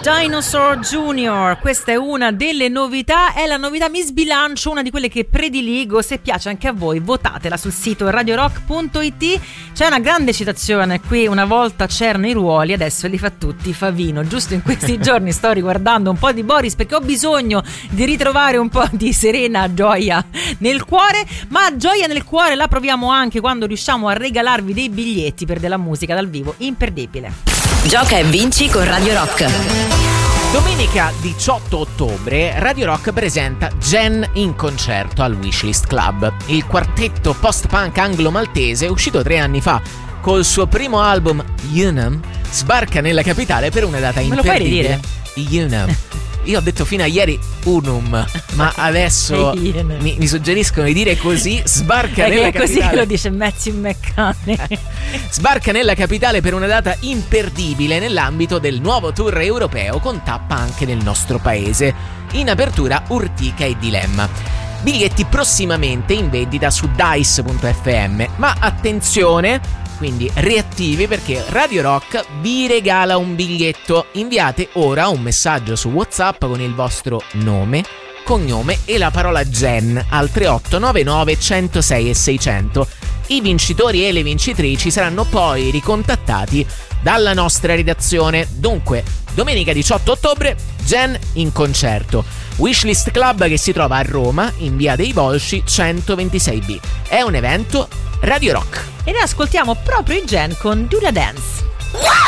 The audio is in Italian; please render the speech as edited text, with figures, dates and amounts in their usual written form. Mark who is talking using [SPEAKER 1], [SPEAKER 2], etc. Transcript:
[SPEAKER 1] Dinosaur Jr., questa è una delle novità, è la novità mi sbilancio, una di quelle che prediligo. Se piace anche a voi votatela sul sito radiorock.it. C'è una grande citazione qui: una volta c'erano i ruoli, adesso li fa tutti Favino. Giusto in questi giorni sto riguardando un po' di Boris perché ho bisogno di ritrovare un po' di serena gioia nel cuore, ma gioia nel cuore la proviamo anche quando riusciamo a regalarvi dei biglietti per della musica dal vivo imperdibile.
[SPEAKER 2] Gioca e vinci con Radio Rock.
[SPEAKER 3] Domenica 18 ottobre Radio Rock presenta Gen in concerto al Wishlist Club. Il quartetto post-punk anglo-maltese, uscito 3 anni fa col suo primo album Unum, sbarca nella capitale per una data imperdibile. Unum. Io ho detto fino a ieri Unum, ma adesso mi suggeriscono di dire così. Sbarca nella capitale.
[SPEAKER 1] È così che lo dice Matthew McConaughey.
[SPEAKER 3] Sbarca nella capitale per una data imperdibile nell'ambito del nuovo tour europeo, con tappa anche nel nostro paese. In apertura Urtica e Dilemma. Biglietti prossimamente in vendita su dice.fm, ma attenzione, quindi reattivi, perché Radio Rock vi regala un biglietto. Inviate ora un messaggio su WhatsApp con il vostro nome, cognome e la parola Gen al 3899 106 e 600. I vincitori e le vincitrici saranno poi ricontattati dalla nostra redazione. Dunque, domenica 18 ottobre, Gen in concerto. Wishlist Club, che si trova a Roma, in via dei Volsci 126B. È un evento Radio Rock.
[SPEAKER 1] E noi ascoltiamo proprio i Gen con Do the Dance.